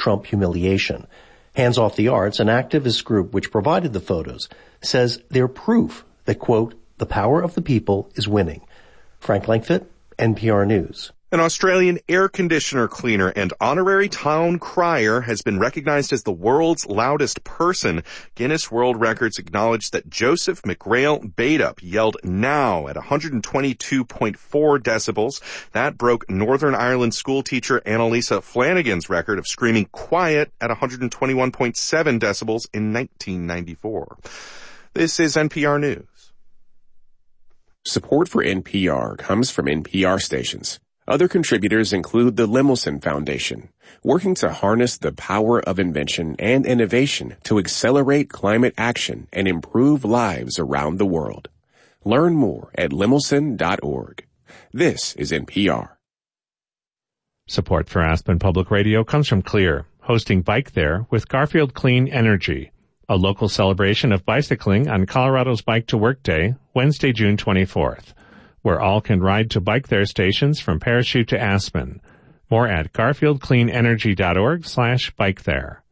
Trump humiliation. Hands Off the Arts, an activist group which provided the photos, says they're proof that, quote, the power of the people is winning. Frank Langfitt, NPR News. An Australian air conditioner cleaner and honorary town crier has been recognized as the world's loudest person. Guinness World Records acknowledged that Joseph McRail Badup yelled now at 122.4 decibels. That broke Northern Ireland schoolteacher Annalisa Flanagan's record of screaming quiet at 121.7 decibels in 1994. This is NPR News. Support for NPR comes from NPR stations. Other contributors include the Lemelson Foundation, working to harness the power of invention and innovation to accelerate climate action and improve lives around the world. Learn more at lemelson.org. This is NPR. Support for Aspen Public Radio comes from Clear, hosting Bike There with Garfield Clean Energy, a local celebration of bicycling on Colorado's Bike to Work Day, Wednesday, June 24th. Where all can ride to Bike There stations from Parachute to Aspen. More at garfieldcleanenergy.org/bike there.